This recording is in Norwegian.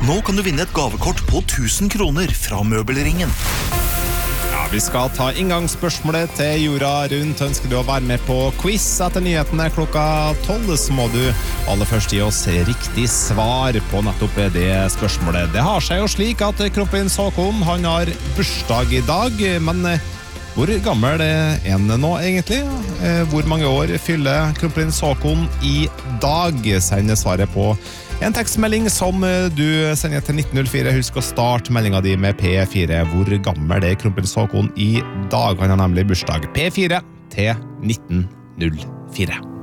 Nå kan du vinne et gavekort på 1000 kroner fra Møbelringen. Ja, vi skal ta inngangsspørsmålet til jorda rundt. Ønsker du å være med på quiz etter nyhetene klokka 12, så må du aller først gi oss riktig svar på nettopp det spørsmålet. Det har seg jo slik at kronprins Haakon, han har bursdag i dag, men hvor gammel er han nå egentlig? Hvor mange år fyller kronprins Haakon i dag? Send svaret på en tekstmelding som du sender til 1904. Husk å starte meldingen din med P4. Hvor gammel er kronprins Haakon i dag? Han har nemlig bursdag. P4 til 1904.